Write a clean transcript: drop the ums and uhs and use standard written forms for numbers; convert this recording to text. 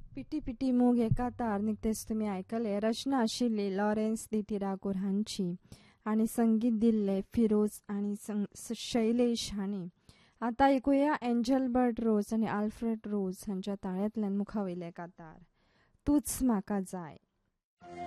पिटी पिटी मोग एका तार निकतेच तुम्ही ऐकले. रचना आशिल्ली लॉरेन्स दी तिरागोर हांची आणि संगीत दिल्ले फिरोज आणि शैलेश हांणी. आता ऐकूया एंजलबर्ट रोज आणि आल्फ्रेड रोज हांच्या ताळ्यांतल्यान मुखावयले कातार. तूच म्हाका जाय.